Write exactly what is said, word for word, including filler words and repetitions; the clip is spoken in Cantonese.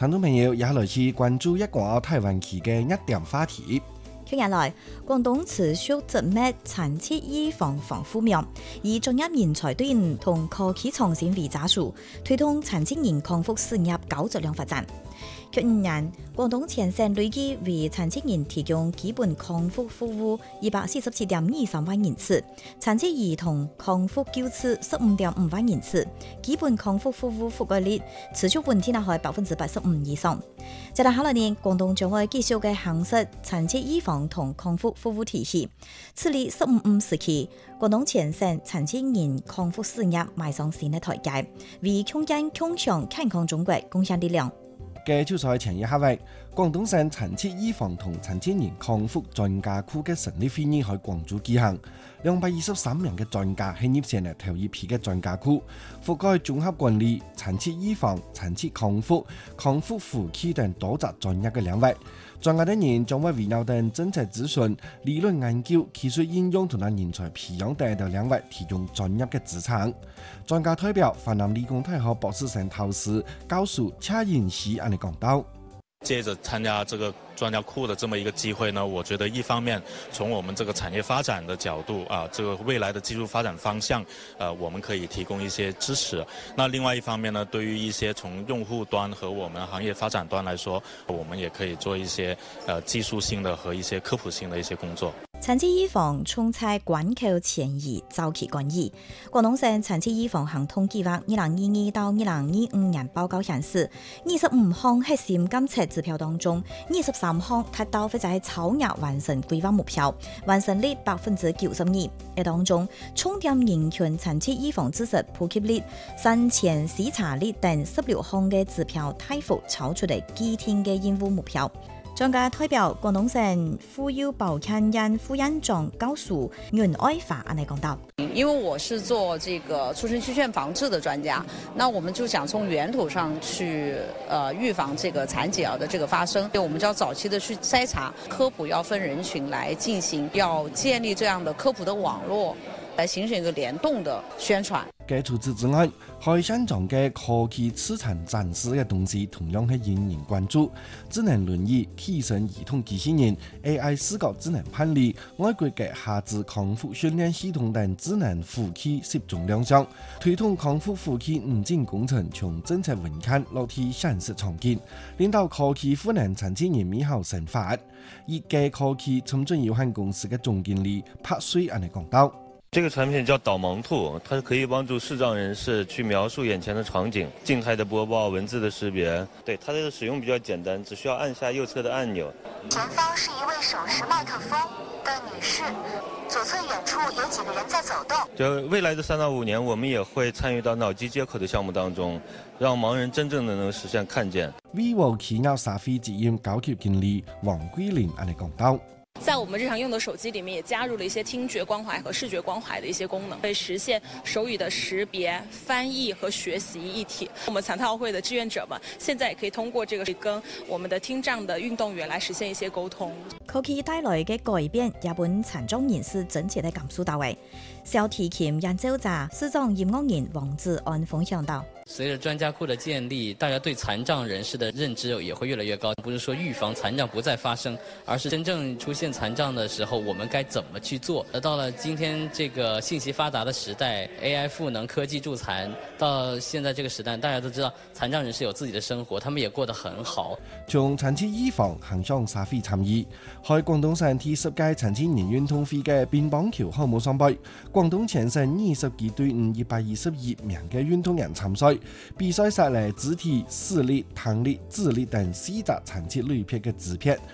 聽眾朋友也來去關注一個台灣區嘅一點話題。 近日來，廣東持續執滅殘疾醫防防護苗，以專業人才隊伍同科技創新為扎實，推動殘疾人康復事業高質量發展。去年，廣東全省累計為殘疾人提供基本康復服務一百四十七點二三萬人次，殘疾兒童康復救治十五點五萬人次，基本康復服務覆蓋率持續穩定喺百分之八十五以上。在下來年，廣東將會繼續嘅夯實殘疾醫防同康復服務體系，致力十五五時期，廣東全省殘疾人康復事業邁上新嘅台階，為共建共享健康中國貢獻力量。 嘅就在前一下位，廣東省殘疾醫防同殘疾人康復專家庫嘅成立會議喺廣州舉行，兩百二十三名嘅專家係入選嚟頭一批嘅專家庫，覆蓋綜合管理、殘疾醫防、殘疾康復、康復輔助等多個專業嘅領域。專家等人將會圍繞等政策諮詢、理論研究、技術應用同埋人才培養等嘅領域提供專業嘅資產。專家代表華南理工大學博士生陶氏教授車延熙安尼講到。 借着參加這個專家庫的這麼一個機會呢，我覺得一方面從我們這個產業發展的角度啊，這個未來的技術發展方向，呃，我們可以提供一些支持。那另外一方面呢，對於一些從用戶端和我們行業發展端來說，我們也可以做一些呃技術性的和一些科普性的一些工作。 殘疾醫防衝在關口前移，早期干預。廣東省殘疾醫防行動計劃二零二二到二零二五年報告顯示，二十五項核心監測指標當中，二十三項達到或者係超額完成規劃目標，完成率百分之九十二。喺當中，重點人群殘疾醫防知識普及率、產前篩查率等十六項嘅指標大幅超出嚟既定嘅任務目標。專家代表廣東省婦幼保健院副院長教授袁愛華安尼講到： 因為我是做這個出生缺陷防治的專家，那我們就想從源頭上去呃預防這個殘疾兒的這個發生，我們就要早期的去篩查，科普要分人群來進行，要建立這樣的科普的網絡，來形成一個聯動的宣傳。 嘅除此之外，海山莊嘅科技資產展示嘅東西同樣係引人關注。智能輪椅、提升兒童機器人、A I 視覺智能判理、外國嘅下肢康復訓練系統等智能輔器集中亮相，推動康復輔器五金工程從政策文件落地現實場景，令到科技賦能殘疾人美好生活。而嘅科技深圳有限公司嘅總經理柏瑞安尼講到。 這個產品叫導盲兔，它可以幫助視障人士去描述眼前的場景，靜態的播報、文字的識別。對，它的使用比較簡單，只需要按下右側的按鈕。 前方是一位手持麥克風的女士，左側遠處有幾個人在走動。 就未來的三到五年，我們也會參與到腦機接口的項目當中，讓盲人真正的能實現看見。 vivo 企業社會責任高級經理黃桂玲安尼講到。 在我們日常用的手機裡面，也加入了一些聽覺關懷和視覺關懷的一些功能，可以實現手語的識別、翻譯和學習一體。我們殘奧會的志願者們，現在也可以通過這個跟我們的聽障的運動員來實現一些溝通。 科技帶來嘅改變，日本殘障人士真切地感受到位。小提琴演奏者、視障音樂人王志安分享到。 隨着專家庫的建立，大家對殘障人士的認知也會越來越高。不是說預防殘障不再發生，而是真正出現殘障的時候，我們該怎麼去做？而到了今天這個信息發達的時代 ，A I 賦能科技助殘，到現在這個時代，大家都知道殘障人士有自己的生活，他們也過得很好。 從殘疾醫防行上社會參與，喺廣東省第十屆殘疾人運動會嘅乒乓球項目上杯，廣東全省二十幾隊伍一百二十一名嘅運動員參賽。比賽下來，肢體、視力、聽力、智力等四大殘疾類別嘅指標，